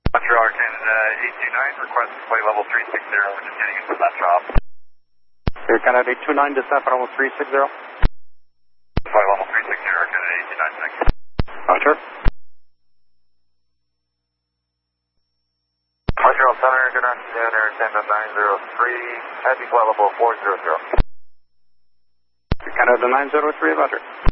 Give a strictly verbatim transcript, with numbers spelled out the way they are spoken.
Montreal Canada eight two nine, request flight level three six zero, we're just getting into that drop. Air Canada eight two nine, descent for level three six zero. Flight level three six zero, Canada eight two nine, thanks. Roger. Montreal Center, good afternoon, Air Canada nine zero three, heading flight level four zero zero. Air Canada nine zero three, roger.